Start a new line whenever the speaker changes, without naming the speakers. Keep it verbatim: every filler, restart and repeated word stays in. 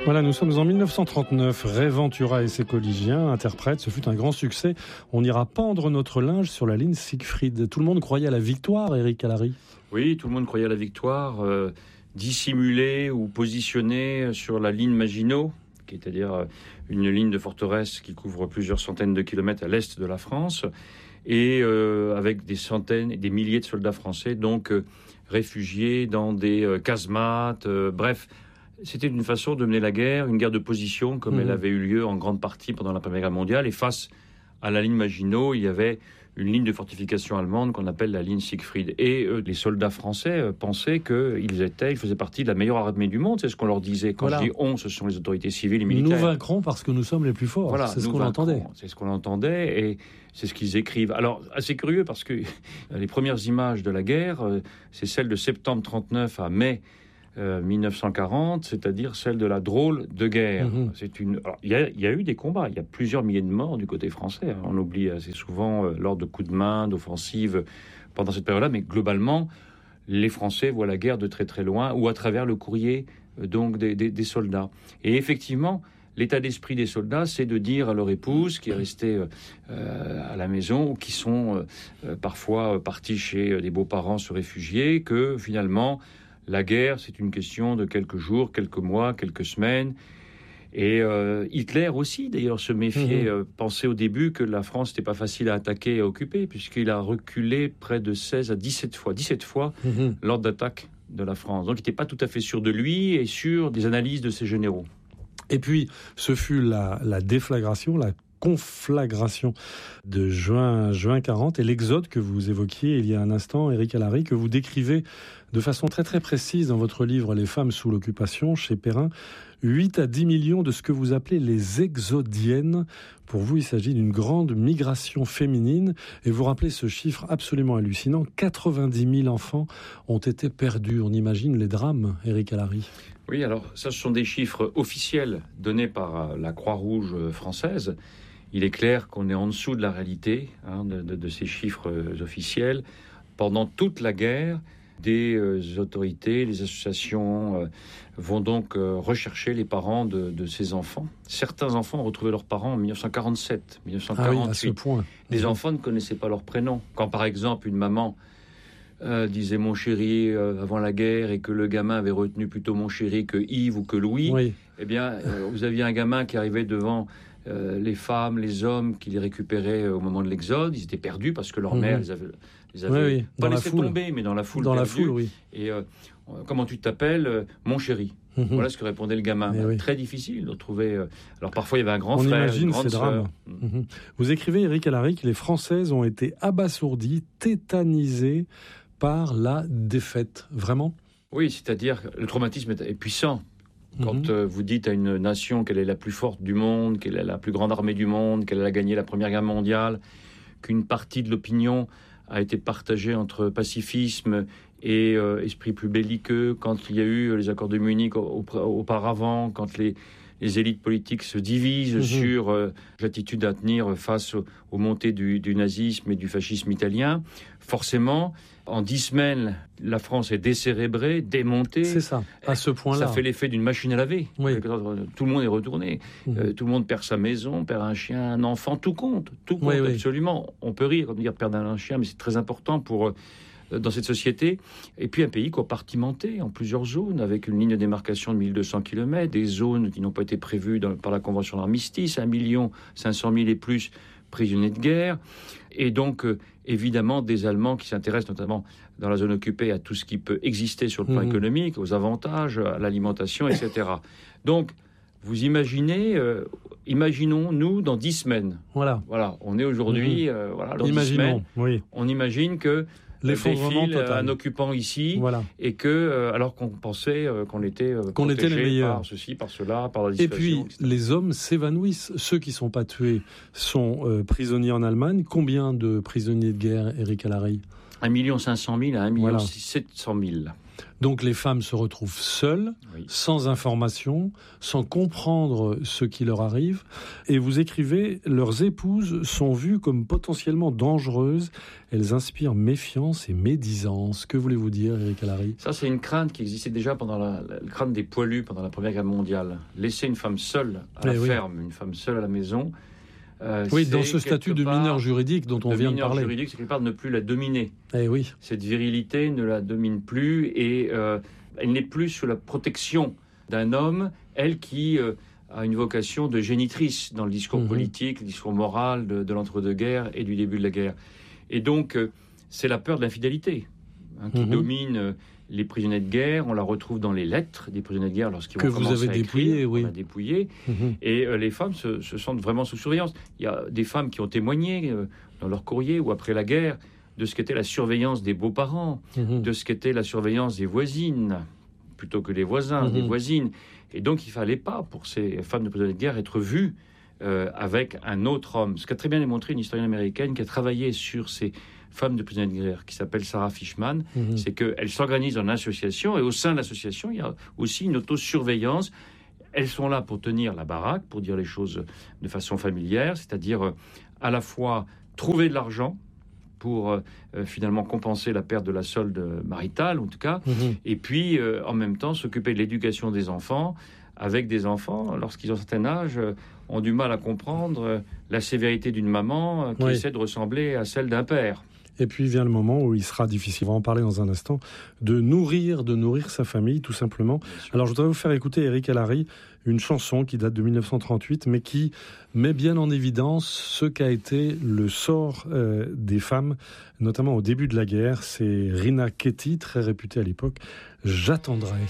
Voilà, nous sommes en dix-neuf cent trente-neuf. Ray Ventura et ses collégiens interprètent. Ce fut un grand succès. On ira pendre notre linge sur la ligne Siegfried. Tout le monde croyait à la victoire, Éric Alary.
Oui, tout le monde croyait à la victoire, euh, dissimulée ou positionnée sur la ligne Maginot, qui est c'est-à-dire une ligne de forteresse qui couvre plusieurs centaines de kilomètres à l'est de la France, et euh, avec des centaines et des milliers de soldats français, donc euh, réfugiés dans des euh, casemates, euh, bref. C'était une façon de mener la guerre, une guerre de position, comme mmh. elle avait eu lieu en grande partie pendant la Première Guerre mondiale. Et face à la ligne Maginot, il y avait une ligne de fortification allemande qu'on appelle la ligne Siegfried. Et euh, les soldats français euh, pensaient qu'ils étaient, ils faisaient partie de la meilleure armée du monde. C'est ce qu'on leur disait. Quand voilà. je dis « on », ce sont les autorités civiles et militaires.
Nous vaincrons parce que nous sommes les plus forts. Voilà, c'est ce qu'on entendait.
C'est ce qu'on entendait et c'est ce qu'ils écrivent. Alors, assez curieux parce que les premières images de la guerre, euh, c'est celle de septembre trente-neuf à mai Euh, dix-neuf cent quarante, c'est-à-dire celle de la drôle de guerre. Mmh. C'est une. Il y a, y a eu des combats, il y a plusieurs milliers de morts du côté français. Hein. On oublie assez souvent euh, lors de coups de main, d'offensives pendant cette période-là, mais globalement, les Français voient la guerre de très très loin ou à travers le courrier euh, donc des, des, des soldats. Et effectivement, l'état d'esprit des soldats, c'est de dire à leur épouse qui est restée euh, à la maison ou qui sont euh, parfois partis chez des beaux-parents se réfugier que finalement la guerre, c'est une question de quelques jours, quelques mois, quelques semaines. Et euh, Hitler aussi, d'ailleurs, se méfiait, mmh. euh, pensait au début que la France n'était pas facile à attaquer et à occuper, puisqu'il a reculé près de seize à dix-sept fois, dix-sept fois mmh. lors d'attaques de la France. Donc il n'était pas tout à fait sûr de lui et sûr des analyses de ses généraux.
Et puis, ce fut la, la déflagration, la conflagration de juin, juin quarante et l'exode que vous évoquiez il y a un instant, Éric Alary, que vous décrivez de façon très très précise dans votre livre « Les femmes sous l'occupation » chez Perrin. huit à dix millions de ce que vous appelez les exodiennes. Pour vous, il s'agit d'une grande migration féminine. Et vous rappelez ce chiffre absolument hallucinant. quatre-vingt-dix mille enfants ont été perdus. On imagine les drames, Éric Alary.
Oui, alors ça, ce sont des chiffres officiels donnés par la Croix-Rouge française. Il est clair qu'on est en dessous de la réalité hein, de, de, de ces chiffres officiels. Pendant toute la guerre, des euh, autorités, les associations euh, vont donc euh, rechercher les parents de, de ces enfants. Certains enfants ont retrouvé leurs parents en dix-neuf cent quarante-sept, dix-neuf cent quarante-huit.
Ah oui, à ce point.
Les
mmh.
enfants ne connaissaient pas leur prénom. Quand par exemple une maman euh, disait mon chéri euh, avant la guerre et que le gamin avait retenu plutôt mon chéri que Yves ou que Louis, oui. eh bien euh, vous aviez un gamin qui arrivait devant Euh, les femmes, les hommes qui les récupéraient au moment de l'exode, ils étaient perdus parce que leur mmh. mère les avait, les avait
oui, oui.
pas
laissés
tomber, mais dans la foule
dans
perdue.
La foule, oui.
Et euh, comment tu t'appelles euh, mon chéri. Mmh. Voilà ce que répondait le gamin. Bah, oui. Très difficile de trouver. Euh... Alors parfois il y avait un grand
On
frère,
imagine
une grande
ces
sœur.
drames. Mmh. Vous écrivez, Éric Alary, que les Françaises ont été abasourdies, tétanisées par la défaite. Vraiment ?
Oui, c'est-à-dire que le traumatisme est puissant. Quand euh, vous dites à une nation qu'elle est la plus forte du monde, qu'elle est la plus grande armée du monde, qu'elle a gagné la Première Guerre mondiale, qu'une partie de l'opinion a été partagée entre pacifisme et euh, esprit plus belliqueux, quand il y a eu les accords de Munich auparavant, quand les, les élites politiques se divisent mmh. sur euh, l'attitude à tenir face aux, aux montées du, du nazisme et du fascisme italien, forcément, en dix semaines, la France est décérébrée, démontée.
C'est ça, à ce point-là.
Ça fait l'effet d'une machine à laver.
Oui.
Tout le monde est retourné. Mmh. Euh, tout le monde perd sa maison, perd un chien, un enfant, tout compte. Tout compte, oui, absolument. Oui. On peut rire, on peut dire perdre un chien, mais c'est très important pour... Euh, dans cette société, et puis un pays compartimenté en plusieurs zones, avec une ligne de démarcation de mille deux cents kilomètres, des zones qui n'ont pas été prévues dans, par la Convention d'armistice, un million cinq cent mille et plus prisonniers de guerre, et donc euh, évidemment des Allemands qui s'intéressent notamment dans la zone occupée à tout ce qui peut exister sur le plan mmh. économique, aux avantages, à l'alimentation, et cetera. Donc, vous imaginez, euh, imaginons nous dans dix semaines. Voilà. Voilà, on est aujourd'hui, mmh. euh, voilà, dans dix semaines, oui. on imagine que
l'effondrement total.
Un occupant ici,
voilà.
et que, euh, alors qu'on pensait euh, qu'on était euh,
qu'on était les meilleurs
par ceci, par cela, par la
dissuasion. Et puis,
et cetera.
Les hommes s'évanouissent. Ceux qui ne sont pas tués sont euh, prisonniers en Allemagne. Combien de prisonniers de guerre, Éric Alary ?
un million cinq cent mille à un million sept cent mille.
Donc les femmes se retrouvent seules, oui. sans information, sans comprendre ce qui leur arrive. Et vous écrivez, leurs épouses sont vues comme potentiellement dangereuses. Elles inspirent méfiance et médisance. Que voulez-vous dire, Éric Alary ?
Ça, c'est une crainte qui existait déjà pendant la, la le crainte des poilus pendant la Première Guerre mondiale. Laisser une femme seule à la eh ferme, oui. une femme seule à la maison.
Euh, oui, dans ce statut de mineur juridique dont on vient de parler.
Le mineur juridique, c'est quelque part de ne plus la dominer.
Eh oui.
Cette virilité ne la domine plus et euh, elle n'est plus sous la protection d'un homme, elle qui euh, a une vocation de génitrice dans le discours mmh. politique, le discours moral de, de l'entre-deux-guerres et du début de la guerre. Et donc, euh, c'est la peur de l'infidélité hein, qui mmh. domine euh, les prisonniers de guerre. On la retrouve dans les lettres des prisonniers de guerre lorsqu'ils
que
vont commencer
vous avez
à
dépouillé,
écrire.
Oui.
On a dépouillé. Mmh. Et euh, les femmes se, se sentent vraiment sous surveillance. Il y a des femmes qui ont témoigné euh, dans leur courrier ou après la guerre de ce qu'était la surveillance des beaux-parents, mmh. de ce qu'était la surveillance des voisines, plutôt que des voisins, mmh. des voisines. Et donc, il ne fallait pas, pour ces femmes de prisonniers de guerre, être vues euh, avec un autre homme. Ce qu'a très bien démontré une historienne américaine qui a travaillé sur ces femmes de prisonniers de guerre, qui s'appelle Sarah Fishman, mmh. c'est qu'elles s'organisent en association, et au sein de l'association, il y a aussi une autosurveillance. Elles sont là pour tenir la baraque, pour dire les choses de façon familière, c'est-à-dire euh, à la fois trouver de l'argent, pour euh, finalement compenser la perte de la solde maritale, en tout cas, mmh. et puis euh, en même temps s'occuper de l'éducation des enfants, avec des enfants, lorsqu'ils ont un certain âge, euh, ont du mal à comprendre euh, la sévérité d'une maman euh, qui oui. essaie de ressembler à celle d'un père.
Et puis vient le moment où il sera difficile, on va en parler dans un instant, de nourrir, de nourrir sa famille, tout simplement. Alors je voudrais vous faire écouter, Éric Alary, une chanson qui date de dix-neuf cent trente-huit, mais qui met bien en évidence ce qu'a été le sort euh, des femmes, notamment au début de la guerre. C'est Rina Ketty, très réputée à l'époque, « J'attendrai ».